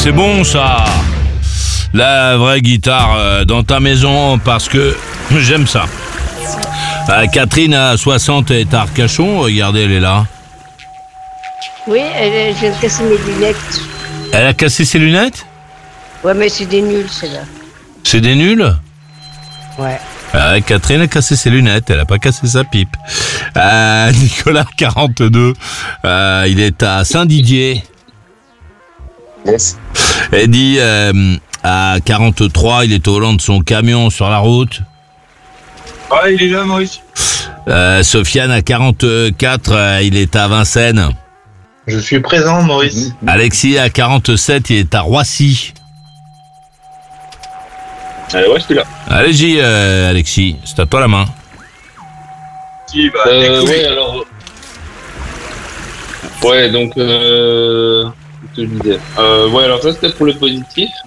C'est bon ça. La vraie guitare dans ta maison parce que j'aime ça. Catherine à 60 est à Arcachon, regardez, elle est là. Oui, je viens de casser mes lunettes. Elle a cassé ses lunettes? Ouais, mais c'est des nuls, celle-là. C'est des nuls? Ouais. Catherine a cassé ses lunettes, elle a pas cassé sa pipe. Nicolas, 42, il est à Saint-Didier. Yes. Eddie, à 43, il est au volant de son camion sur la route. Ah, il est là, Maurice. Sofiane, à 44, il est à Vincennes. Je suis présent, Maurice. Alexis, à 47, il est à Roissy. Allez, ouais, je suis là. Allez-y, Alexis, c'est à toi la main. Si, bah, ouais, alors. Ouais, donc. Ce que je disais. Ouais, alors ça c'était pour le positif.